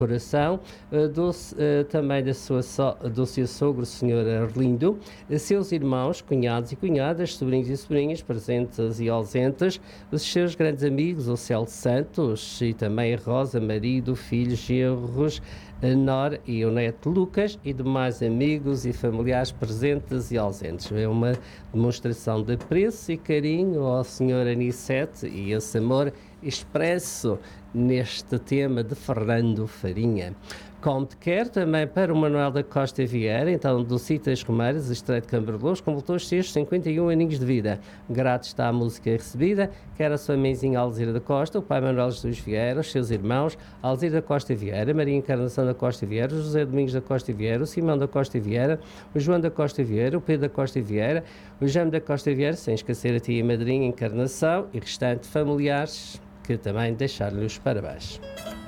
coração, também do seu sogro, Sr. Arlindo, seus irmãos, cunhados e cunhadas, sobrinhos e sobrinhas, presentes e ausentes, os seus grandes amigos, o Celso Santos e também a Rosa, marido, filhos, genros, a Nora e o neto Lucas e demais amigos e familiares presentes e ausentes. É uma demonstração de apreço e carinho ao Sr. Anicete e esse amor expresso neste tema de Fernando Farinha. Como te quer, também para o Manuel da Costa Vieira, então do sítio das Romeiras, Estreito de Cambarlouros, completou os seus 51 aninhos de vida. Grato está a música recebida, quer a sua mãezinha Alzira da Costa, o pai Manuel Jesus Vieira, os seus irmãos, Alzira da Costa Vieira, Maria Encarnação da Costa Vieira, o José Domingos da Costa Vieira, o Simão da Costa Vieira, o João da Costa Vieira, o Pedro da Costa Vieira, o Jaime da Costa Vieira, sem esquecer a tia e madrinha Encarnação e restante familiares que também deixaram-lhe os parabéns.